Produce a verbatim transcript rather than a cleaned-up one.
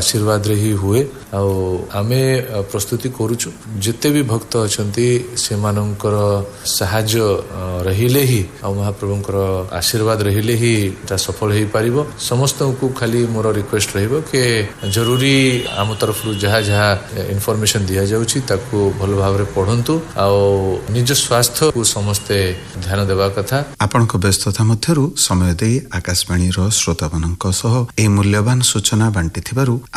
आशीर्वाद रे ही हुए आमे प्रस्तुति करूछु जते भी भक्त अछंती से मानकर सहाय्य रहिले ही आ महाप्रभुंकर आशीर्वाद रहिले ही ता सफल हे पारिबो समस्त को खाली मोर रिक्वेस्ट रहइबो के जरूरी आम तरफ जहा जहा इन्फॉर्मेशन दिया जाउछि ताकू भल भाव रे पढंतु आ निज स्वास्थ्य को समस्त ध्यान देबा कथा आपनक व्यस्तता मध्यरु समय देई आकाशवाणी रो श्रोतावनक सह ए मूल्यवान सूचना बांटिथिबारु